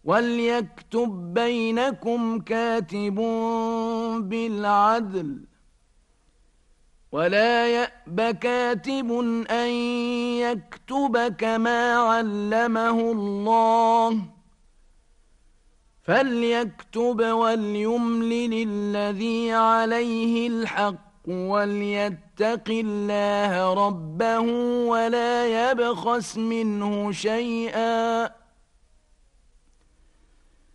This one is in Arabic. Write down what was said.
وليكتب بينكم كاتب بالعدل ولا يأب كاتب أن يكتب كما علمه الله فليكتب وليملل الذي عليه الحق وليتق الله ربه ولا يبخس منه شيئا